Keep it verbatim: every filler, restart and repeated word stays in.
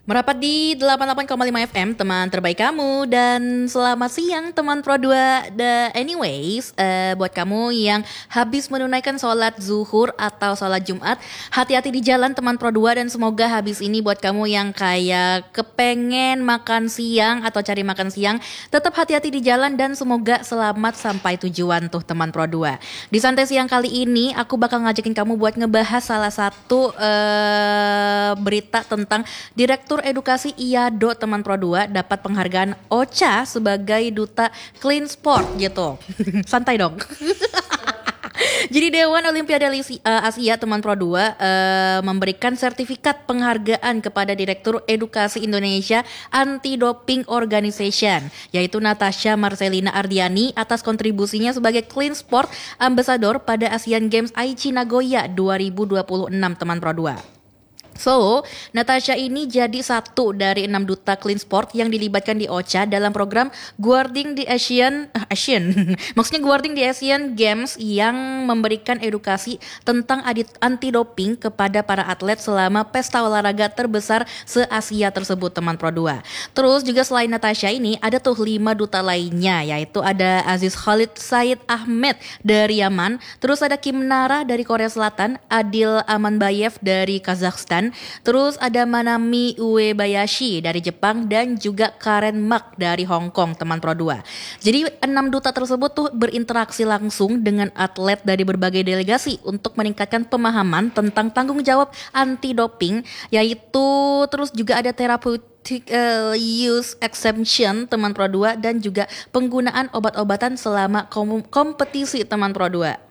Merapat di delapan puluh delapan koma lima F M, teman terbaik kamu. Dan selamat siang teman Pro dua. The anyways, uh, buat kamu yang habis menunaikan sholat zuhur atau sholat Jumat, hati-hati di jalan teman Pro dua. Dan semoga habis ini buat kamu yang kayak kepengen makan siang atau cari makan siang, tetap hati-hati di jalan dan semoga selamat sampai tujuan tuh teman Pro dua. Di santai siang kali ini aku bakal ngajakin kamu buat ngebahas salah satu uh, berita tentang Direktur Edukasi IADO teman Pro dua dapat penghargaan OCHA sebagai duta clean sport gitu. Santai dong. Jadi Dewan Olimpiade Asia teman Pro dua uh, memberikan sertifikat penghargaan kepada Direktur Edukasi Indonesia Anti-Doping Organization, yaitu Natasha Marcelina Ardiani atas kontribusinya sebagai Clean Sport Ambassador pada Asian Games Aichi Nagoya dua ribu dua puluh enam teman Pro dua. So, Natasha ini jadi satu dari enam duta clean sport yang dilibatkan di OCHA dalam program Guarding the Asian, uh, Asian, maksudnya Guarding the Asian Games yang memberikan edukasi tentang anti doping kepada para atlet selama pesta olahraga terbesar se-Asia tersebut teman Pro dua. Terus juga selain Natasha ini ada tuh lima duta lainnya, yaitu ada Aziz Khalid Said Ahmed dari Yaman, terus ada Kim Nara dari Korea Selatan, Adil Amanbayev dari Kazakhstan, terus ada Manami Uebayashi dari Jepang dan juga Karen Mak dari Hong Kong teman Pro dua. Jadi enam duta tersebut tuh berinteraksi langsung dengan atlet dari berbagai delegasi untuk meningkatkan pemahaman tentang tanggung jawab anti doping, yaitu terus juga ada therapeutic uh, use exemption teman Pro dua dan juga penggunaan obat-obatan selama kom- kompetisi teman Pro dua.